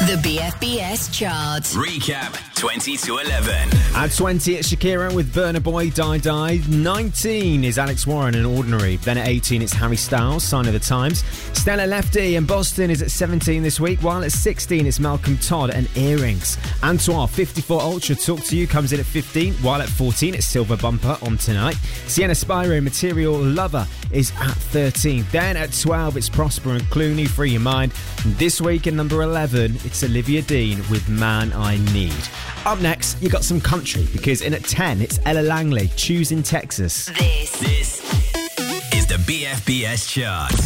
The BFBS chart. Recap 20 to 11. At 20, it's Shakira with Burna Boy, Die Die. 19 is Alex Warren and Ordinary. Then at 18, it's Harry Styles, Sign of the Times. Stella Lefty and Boston is at 17 this week, while at 16, it's Malcolm Todd and Earrings. Antoine, 54 Ultra, Talk to You, comes in at 15, while at 14, it's Silver Bumper, On Tonight. Sienna Spiro, Material Lover, is at 13. Then at 12, it's Prosper and Clooney, Free Your Mind. And this week at number 11, it's Olivia Dean with Man I Need. Up next, you got some country, because in at 10, it's Ella Langley, Choosing Texas. This is the BFBS chart.